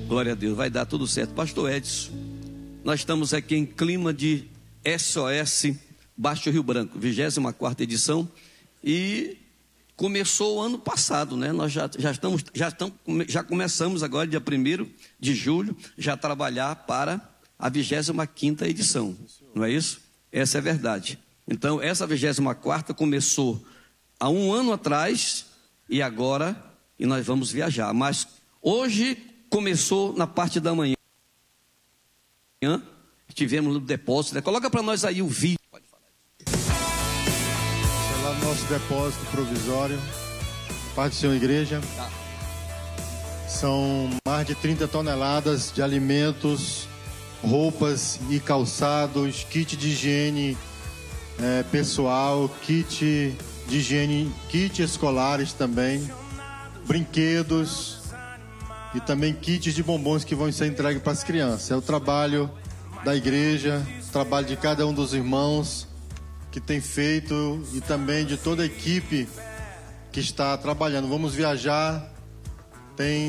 Glória a Deus, vai dar tudo certo. Pastor Edson, nós estamos aqui em clima de SOS Baixo Rio Branco, 24ª edição, e começou o ano passado, né? Nós já começamos agora, dia 1º de julho, já trabalhar para a 25ª edição, não é isso? Essa é a verdade. Então, essa 24ª começou há um ano atrás e agora, e nós vamos viajar, mas hoje começou na parte da manhã, estivemos no depósito, né? Coloca para nós aí o vídeo. É lá no nosso depósito provisório, Paz do Senhor Igreja. São mais de 30 toneladas de alimentos, roupas e calçados, kit de higiene pessoal, kit de higiene, kit escolares também, brinquedos e também kits de bombons que vão ser entregues para as crianças. É o trabalho da igreja, o trabalho de cada um dos irmãos que tem feito e também de toda a equipe que está trabalhando. Vamos viajar, tem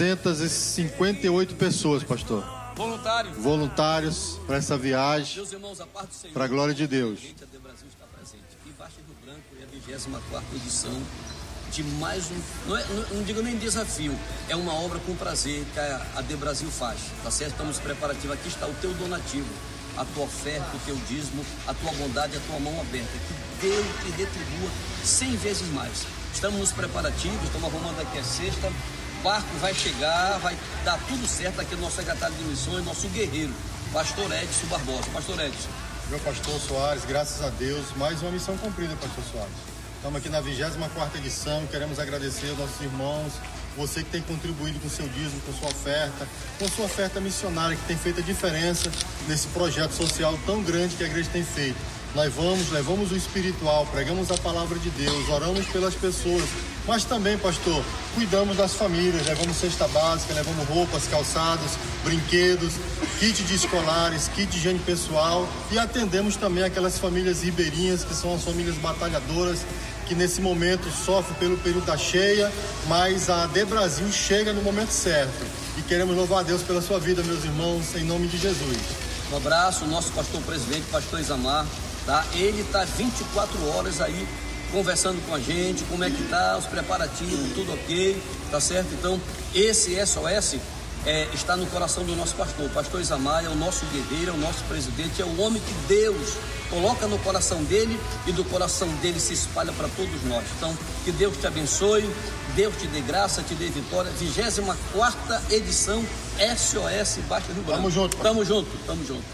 358 pessoas, pastor. Voluntários para essa viagem, para a glória de Deus. A De Brasil está presente. E Baixo Rio Branco é a 24ª edição de mais um, não digo nem desafio, é uma obra com prazer que a De Brasil faz, tá certo? Estamos preparativos, aqui está o teu donativo, a tua oferta, o teu dízimo, a tua bondade, a tua mão aberta, que Deus te retribua 100 vezes mais. Estamos nos preparativos, estamos arrumando aqui a sexta, o barco vai chegar, vai dar tudo certo, aqui é o nosso secretário de missões, nosso guerreiro, pastor Edson Barbosa. Pastor Edson. Meu pastor Soares, graças a Deus, mais uma missão cumprida, pastor Soares. Estamos aqui na 24ª edição, queremos agradecer aos nossos irmãos, você que tem contribuído com seu dízimo, com sua oferta missionária, que tem feito a diferença nesse projeto social tão grande que a igreja tem feito. Nós levamos o espiritual, pregamos a palavra de Deus, oramos pelas pessoas, mas também, pastor, cuidamos das famílias, levamos cesta básica, levamos roupas, calçados, brinquedos, kit de escolares, kit de higiene pessoal e atendemos também aquelas famílias ribeirinhas, que são as famílias batalhadoras, que nesse momento sofrem pelo período da cheia, mas a De Brasil chega no momento certo. E queremos louvar a Deus pela sua vida, meus irmãos, em nome de Jesus. Um abraço, nosso pastor presidente, pastor Isamar, tá? Ele está 24 horas aí conversando com a gente, como é que tá, os preparativos, tudo ok, tá certo? Então, esse SOS está no coração do nosso pastor. O pastor Isamar é o nosso guerreiro, é o nosso presidente, é o homem que Deus coloca no coração dele e do coração dele se espalha para todos nós. Então, que Deus te abençoe, Deus te dê graça, te dê vitória. 24ª edição SOS Baixo Rio Branco. Tamo junto, pai. Tamo junto, tamo junto.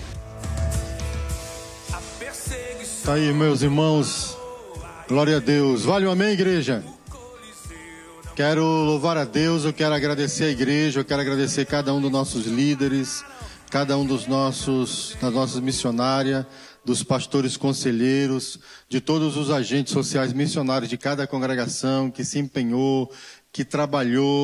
Tá aí, meus irmãos, glória a Deus. Vale um amém, igreja? Quero louvar a Deus, eu quero agradecer a igreja, eu quero agradecer cada um dos nossos líderes, cada um das nossas missionárias, dos pastores conselheiros, de todos os agentes sociais missionários de cada congregação que se empenhou, que trabalhou,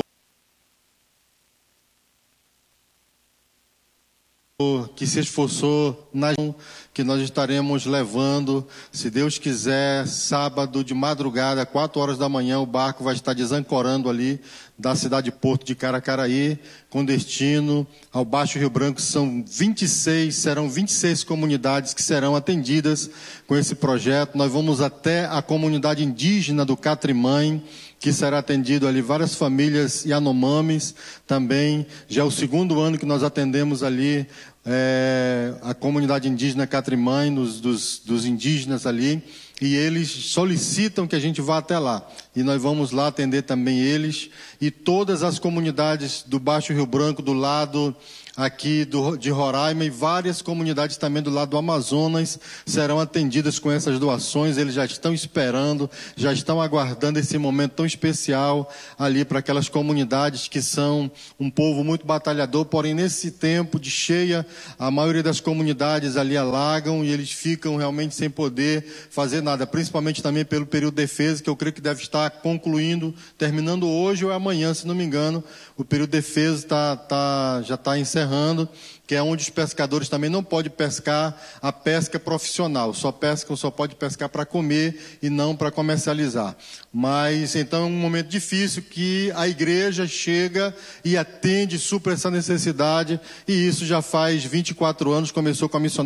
que se esforçou, que nós estaremos levando, se Deus quiser, sábado de madrugada, 4 horas da manhã, o barco vai estar desancorando ali da cidade de Porto de Caracaraí, com destino ao Baixo Rio Branco. Serão 26 comunidades que serão atendidas com esse projeto. Nós vamos até a comunidade indígena do Catrimãe, que será atendido ali várias famílias Yanomamis também. Já é o 2º ano que nós atendemos ali a comunidade indígena Catrimãe, dos indígenas ali, e eles solicitam que a gente vá até lá. E nós vamos lá atender também eles e todas as comunidades do Baixo Rio Branco, do lado aqui de Roraima, e várias comunidades também do lado do Amazonas serão atendidas com essas doações. Eles já estão esperando, já estão aguardando esse momento tão especial ali para aquelas comunidades que são um povo muito batalhador, porém nesse tempo de cheia, a maioria das comunidades ali alagam e eles ficam realmente sem poder fazer nada, principalmente também pelo período de defesa, que eu creio que deve estar terminando hoje ou amanhã, se não me engano. O período de defesa já está encerrado. Serrando, que é onde os pescadores também não podem pescar a pesca profissional, só pode pescar para comer e não para comercializar. Mas então é um momento difícil que a igreja chega e atende, supra essa necessidade, e isso já faz 24 anos, começou com a missionária